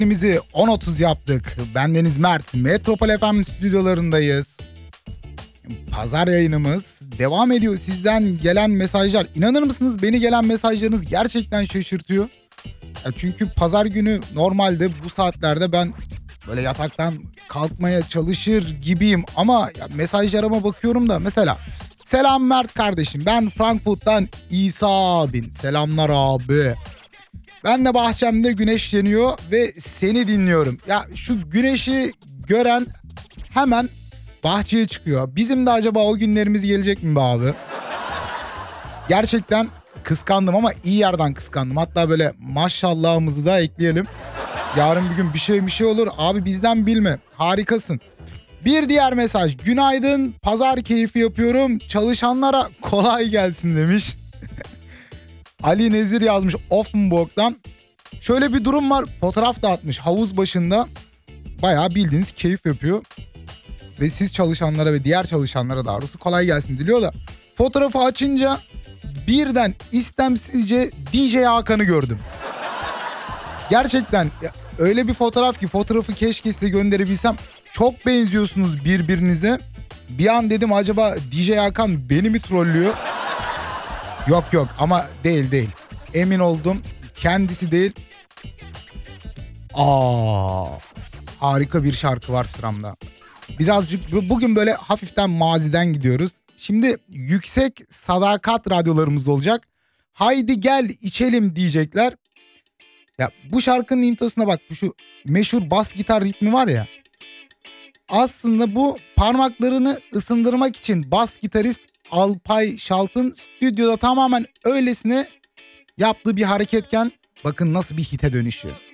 vaktimizi 10.30 yaptık. Bendeniz Mert. Metropol FM stüdyolarındayız. Pazar yayınımız devam ediyor. Sizden gelen mesajlar. İnanır mısınız, beni gelen mesajlarınız gerçekten şaşırtıyor. Çünkü pazar günü normalde bu saatlerde ben böyle yataktan kalkmaya çalışır gibiyim. Ama mesajlarıma bakıyorum da mesela... Selam Mert kardeşim, ben Frankfurt'tan İsa abin. Selamlar abi. Ben de bahçemde güneşleniyor ve seni dinliyorum. Ya şu güneşi gören hemen bahçeye çıkıyor. Bizim de acaba o günlerimiz gelecek mi be abi? Gerçekten kıskandım ama iyi yerden kıskandım. Hatta böyle maşallahımızı da ekleyelim. Yarın bir gün bir şey olur. Abi bizden bilme. Harikasın. Bir diğer mesaj. Günaydın, pazar keyfi yapıyorum. Çalışanlara kolay gelsin demiş. Ali Nezir yazmış Offenburg'dan. Şöyle bir durum var. Fotoğraf da atmış havuz başında. Bayağı bildiğiniz keyif yapıyor. Ve siz çalışanlara ve diğer çalışanlara daha doğrusu kolay gelsin diliyor da. Fotoğrafı açınca birden istemsizce DJ Hakan'ı gördüm. Gerçekten öyle bir fotoğraf ki fotoğrafı keşke size gönderebilsem. Çok benziyorsunuz birbirinize. Bir an dedim acaba DJ Hakan beni mi trollüyor? Yok ama değil. Emin oldum kendisi değil. Harika bir şarkı var sıramda. Birazcık bugün böyle hafiften maziden gidiyoruz. Şimdi yüksek sadakat radyolarımızda olacak. Haydi gel içelim diyecekler. Ya bu şarkının introsuna bak, şu meşhur bas gitar ritmi var ya. Aslında bu parmaklarını ısındırmak için bas gitarist Alpay Şalt'ın stüdyoda tamamen öylesine yaptığı bir hareketken bakın nasıl bir hite dönüşüyor.